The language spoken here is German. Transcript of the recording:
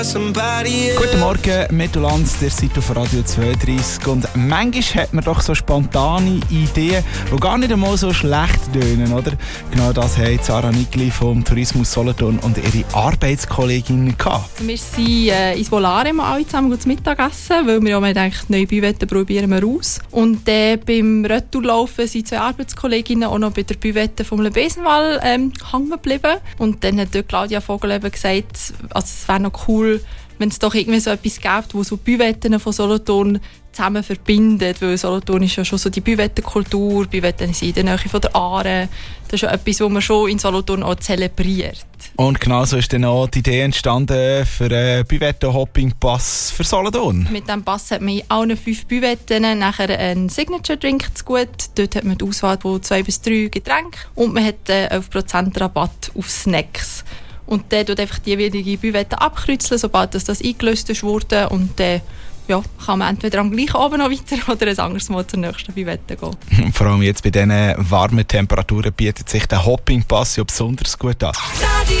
Guten Morgen, Mittellands, der Seite auf Radio 32. Und manchmal hat man doch so spontane Ideen, die gar nicht einmal so schlecht tönen, oder? Genau das haben Sarah Nigli vom Tourismus Solothurn und ihre Arbeitskolleginnen gehabt. Wir sind ins Volare mal alle zusammen zu Mittagessen, weil wir auch gedacht, neue Büwetten probieren wir aus. Und beim Retourlaufen sind 2 Arbeitskolleginnen auch noch bei der Büwette vom Lebesenwall hängen geblieben. Und dann hat Claudia Vogel eben gesagt, also es wäre noch cool, wenn es doch irgendwie so etwas gibt, wo so Büwetten von Solothurn zusammen verbindet, weil Solothurn ist ja schon so die Büwettenkultur, Büwetten sind in der Nähe von der Aare. Das ist ja etwas, was man schon in Solothurn auch zelebriert. Und genauso ist dann auch die Idee entstanden für einen Büwetten-Hopping-Pass für Solothurn. Mit diesem Pass hat man in allen 5 Büwetten nachher einen Signature-Drink zu gut. Dort hat man die Auswahl von 2 bis 3 Getränke und man hat 11% Rabatt auf Snacks. Und dann tut einfach die jeweilige Büwette abkreuzeln, sobald das eingelöst ist wurde. Und dann kann man entweder am gleichen Abend noch weiter oder ein anderes Mal zur nächsten Büwette gehen. Vor allem jetzt bei diesen warmen Temperaturen bietet sich der Hopping-Pass ja besonders gut an.